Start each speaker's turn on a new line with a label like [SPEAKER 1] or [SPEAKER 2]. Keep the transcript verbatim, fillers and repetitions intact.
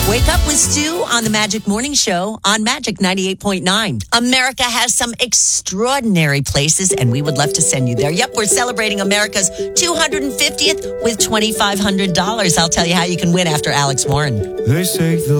[SPEAKER 1] Wake up with Stu on the Magic Morning Show on Magic ninety-eight point nine. America has some extraordinary places, and we would love to send you there. Yep, we're celebrating America's two hundred fiftieth with twenty-five hundred dollars. I'll tell you how you can win after Alex Warren.
[SPEAKER 2] They say the